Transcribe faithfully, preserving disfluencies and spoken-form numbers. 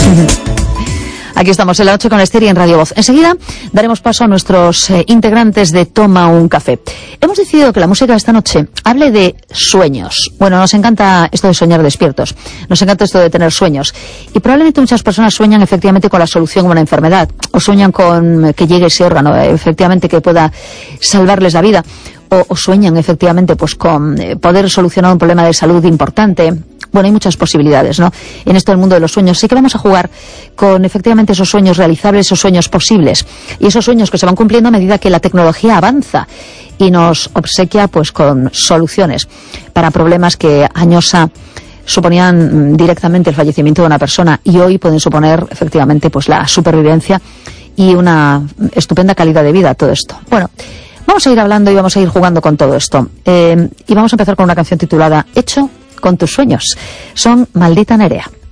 Aquí estamos en la noche con Esther y en Radio Voz. Enseguida daremos paso a nuestros eh, integrantes de Toma un Café. Hemos decidido que la música de esta noche hable de sueños. Bueno, nos encanta esto de soñar despiertos. Nos encanta esto de tener sueños. Y probablemente muchas personas sueñan efectivamente con la solución a una enfermedad. O sueñan con que llegue ese órgano, eh, efectivamente, que pueda salvarles la vida. O, o sueñan efectivamente pues con eh, poder solucionar un problema de salud importante. Bueno, hay muchas posibilidades, ¿no? En esto del mundo de los sueños. Sí que vamos a jugar con efectivamente esos sueños realizables, esos sueños posibles. Y esos sueños que se van cumpliendo a medida que la tecnología avanza y nos obsequia pues con soluciones para problemas que años a suponían directamente el fallecimiento de una persona y hoy pueden suponer efectivamente pues la supervivencia y una estupenda calidad de vida, todo esto. Bueno, vamos a ir hablando y vamos a ir jugando con todo esto. Eh, y vamos a empezar con una canción titulada Hecho con tus sueños. Son Maldita Nerea.